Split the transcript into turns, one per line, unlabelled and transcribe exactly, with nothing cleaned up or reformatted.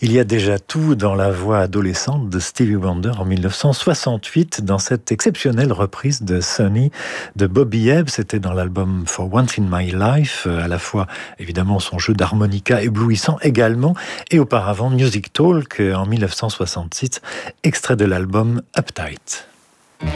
Il y a déjà tout dans la voix adolescente de Stevie Wonder en mille neuf cent soixante-huit dans cette exceptionnelle reprise de Sunny de Bobby Hebb. C'était dans l'album For Once in My Life, à la fois évidemment son jeu d'harmonica éblouissant également, et auparavant Music Talk en mille neuf cent soixante-six, extrait de l'album Uptight.